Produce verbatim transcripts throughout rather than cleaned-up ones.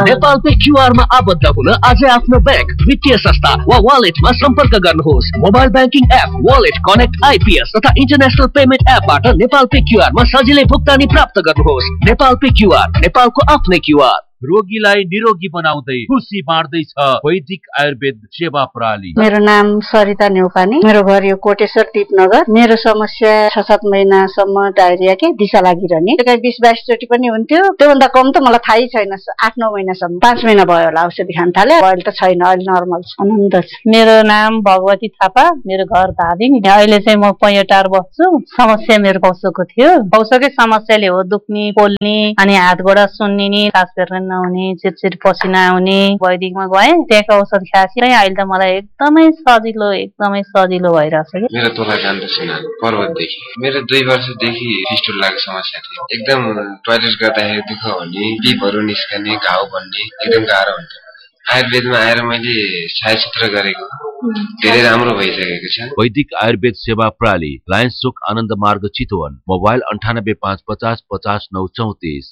Nepal pay QR मा आबद्ध हुन आजै आफ्नो बैंक, वित्तीय संस्था वा वालेटमा सम्पर्क गर्नुहोस्। Mobile banking app, wallet, connect IPS तथा इन्टरनेशनल पेमेन्ट एपबाट नेपाल पे क्यूआर मा सजिलै भुक्तानी प्राप्त गर्नुहोस्। नेपाल पे क्यूआर, नेपालको आफ्नै क्यूआर। रोगीलाई निरोगी बनाउँदै खुसी बाँड्दैछ वैदिक आयुर्वेद सेवा प्रणाली। मेरो नाम सरिता न्यौपाने, मेरो घर यो कोटेश्वर टिपनगर। मेरो समस्या छ सात महिनासम्म डायरिया के दिशा लागिरहने, कहीँ बिस बाइस चोटि पनि हुन्थ्यो। त्योभन्दा कम त मलाई थाहै छैन। आठ नौ महिनासम्म, पाँच महिना भयो होला औषधि खान थाले। अहिले त छैन, अहिले नर्मल छ, आनन्द छ। मेरो नाम भगवती थापा, मेरो घर धादिङ। अहिले चाहिँ म पैँटार बस्छु। समस्या मेरो पौसोको थियो। पौसोकै समस्याले हो दुख्ने, पोल्ने, अनि हात गोडा सुन्निने, खास गरेर नहुने, चिरचिर पसिना आउने। वैदिकमा गएँ, त्यहाँको औषध खाएपछि अहिले त मलाई एकदमै सजिलो एकदमै सजिलो भइरहेछ कि। मेरो तोला काण्ड सिना पर्वतदेखि मेरो दुई वर्षदेखि फिस्टुलाको समस्या थियो। एकदम टोयलेट गर्दाखेरि दुःख हुने, पिपहरू निस्कने, घाउ बन्ने, एकदम गाह्रो हुन्थ्यो। आयुर्वेदमा आएर मैले छायाचित्र गरेको धेरै राम्रो भइसकेको छ। वैदिक आयुर्वेद सेवा प्रणाली, लायन्स चोक, आनन्द मार्ग, चितवन। मोबाइल अन्ठानब्बे पाँच पचास पचास नौ चौतिस।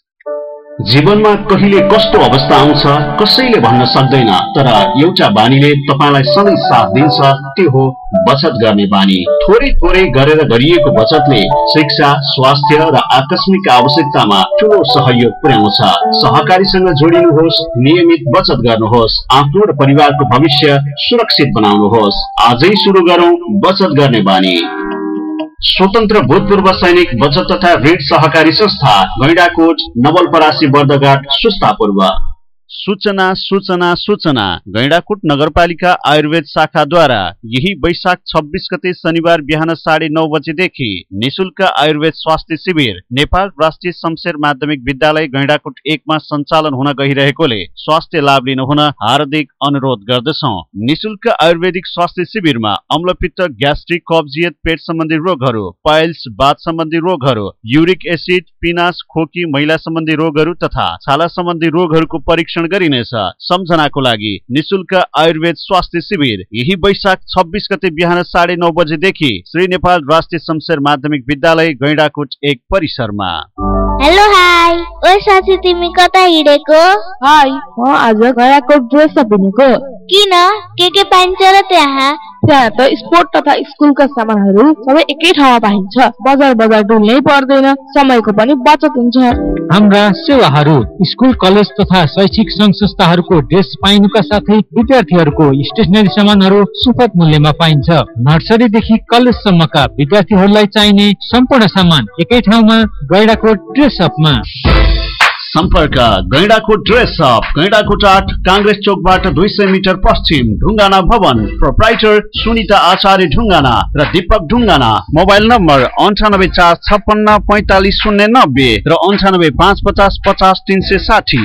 जीवनमा कहिले कस्तो अवस्था आउँछ कसैले भन्न सक्दैन, तर एउटा बानीले तपाईलाई सधैँ साथ दिन्छ, त्यो हो बचत गर्ने बानी। थोरै थोरै गरेर गरिएको बचतले शिक्षा, स्वास्थ्य र आकस्मिक आवश्यकतामा ठूलो सहयोग पुर्याउँछ। सहकारीसँग जोडिनुहोस्, नियमित बचत गर्नुहोस्, आफ्नो र परिवारको भविष्य सुरक्षित बनाउनुहोस्। आजै सुरु गरौं बचत गर्ने बानी। स्वतन्त्र भूतपूर्व सैनिक बचत तथा ऋण सहकारी संस्था, गैंडाकोट, नवलपरासी, बर्दघाट, सुस्तापूर्व। सूचना सूचना सूचना गैंडाकोट नगरपालिका आयुर्वेद शाखाद्वारा यही वैशाख छब्बीस गते शनिबार बिहान साढे नौ बजेदेखि निशुल्क आयुर्वेद स्वास्थ्य शिविर नेपाल राष्ट्रिय शमशेर माध्यमिक विद्यालय गैंडाकोट एकमा सञ्चालन हुन गइरहेकोले स्वास्थ्य लाभ लिन हुन हार्दिक अनुरोध गर्दछौं। निशुल्क आयुर्वेदिक स्वास्थ्य शिविरमा अम्लपित्त, ग्यास्ट्रिक, कब्जियत, पेट सम्बन्धी रोगहरू, पाइल्स, वात सम्बन्धी रोगहरू, युरिक एसिड, पिनास, खोकी, महिला सम्बन्धी रोगहरू तथा छाला सम्बन्धी रोगहरूको परीक्षण गरिनेछ। सम्झनाको लागि निशुल्क आयुर्वेद स्वास्थ्य शिविर यही वैशाख छब्बीस गते बिहान साढे नौ बजेदेखि श्री नेपाल राष्ट्रिय शमशेर माध्यमिक विद्यालय गैंडाकोट एक परिसरमा। हेलो हाई, ओ साथी तिमी कता हिँडेको? हाई, म आज गैंडाकोट ड्रेस अप हिँडेको। किन? के के पाइन्छ र त्यहाँ? त्यहाँ त स्पोर्ट तथा स्कुलका सामानहरू सबै एकै ठाउँमा पाइन्छ। बजार बजार डुल्नै पर्दैन, समयको पनि बचत हुन्छ। हाम्रा सेवाहरू स्कुल, कलेज तथा शैक्षिक संघ संस्थाहरूको ड्रेस पाइनुका साथै विद्यार्थीहरूको स्टेशनरी सामानहरू सुपथ मूल्यमा पाइन्छ। नर्सरीदेखि कलेजसम्मका विद्यार्थीहरूलाई चाहिने सम्पूर्ण सामान एकै ठाउँमा गैंडाकोट ड्रेस अपमा। सम्पर्क गैंडाकोट ड्रेस अप, गैंडाकोट आठ, कांग्रेस चोकबाट दुई सय मिटर पश्चिम, ढुङ्गाना भवन। प्रोप्राइटर सुनिता आचार्य ढुङ्गाना र दीपक ढुङ्गाना। मोबाइल नम्बर अन्ठानब्बे चार छप्पन्न पैंतालिस शून्य नब्बे र अन्ठानब्बे पाँच पचास पचास तीन सय साठी।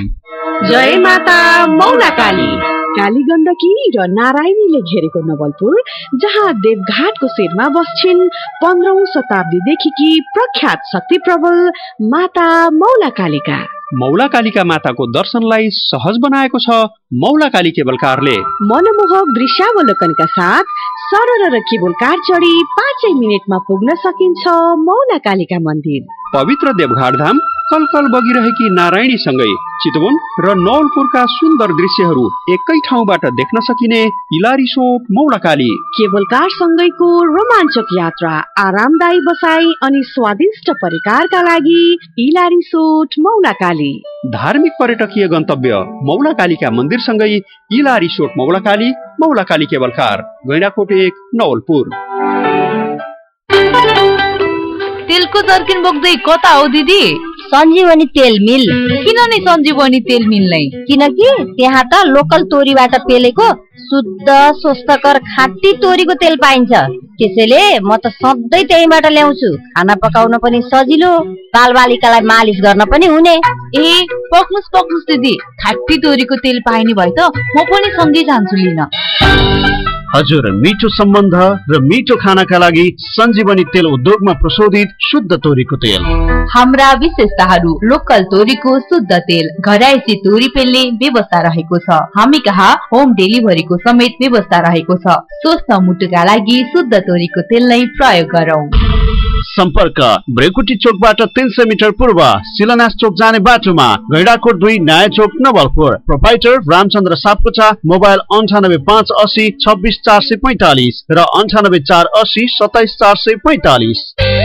जय माता मौला काली। काली गण्डकी र नारायणीले घेरेको नवलपुर, जहाँ देवघाटको शिरमा बस्छिन् पन्ध्रौं शताब्दीदेखि प्रख्यात शक्ति प्रबल माता मौला कालिका। मौला कालिका माताको दर्शनलाई सहज बनाएको छ मौला काली केबल कारले। मनमोहक दृश्यावलोकनका साथ सरल र केबल कार चढी पाँचै मिनटमा पुग्न सकिन्छ मौला कालिका मन्दिर। पवित्र देवघाट धाम कलकल बगिरहेकी नारायणी सँगै चितवन र नवलपुरका सुन्दर दृश्यहरू एकै ठाउँबाट देख्न सकिने इलारिसोट मौला काली। केबल कार सँगैको रोमाञ्चक यात्रा, आरामदायी बसाई अनि स्वादिष्ट परिकारका लागि इलारिसोट मौला काली। धार्मिक पर्यटकीय गन्तव्य मौला कालीका मन्दिर सँगै इलारिसोट मौला काली, मौला काली केबल कार, गैंडाकोट एक, नवलपुर। तेलको जर्किन बोक्दै कता हो दिदी? सञ्जीवनी तेल मिल। किन नि सञ्जीवनी तेल मिल नै? किनकि त्यहाँ त लोकल तोरीबाट पेलेको शुद्ध स्वस्थकर खाँटी तोरीको तेल पाइन्छ। त्यसैले म त सधैँ त्यहीबाट ल्याउँछु। खाना पकाउन पनि सजिलो, बालबालिकालाई मालिस गर्न पनि हुने। ए पक्नुस् पक्नुस् दिदी, खाँटी तोरीको तेल पाइने भए त म पनि सँगै जान्छु लिन। हजुर, मिठो सम्बन्ध र मिठो खानाका लागि सञ्जीवनी तेल उद्योगमा प्रशोधित शुद्ध तोरीको तेल। हाम्रा विशेषताहरू: लोकल तोरीको शुद्ध तेल, घरायसी तोरी पेल्ने व्यवस्था रहेको छ। हामी कहाँ होम डेलिभरीको समेत व्यवस्था रहेको छ। स्वस्थ मुटुका लागि शुद्ध तोरीको तेल नै प्रयोग गरौँ। सम्पर्क ब्रेकुटी चोकबाट तीन सय मिटर पूर्व शिलान्यास चोक जाने बाटोमा, गैंडाकोट दुई नयाँ चोक नवलपुर। प्रोपाइटर रामचन्द्र सापकोटा। मोबाइल अन्ठानब्बे पाँच अस्सी छब्बिस चार सय पैंतालिस र अन्ठानब्बे चार अस्सी सत्ताइस चार सय पैंतालिस।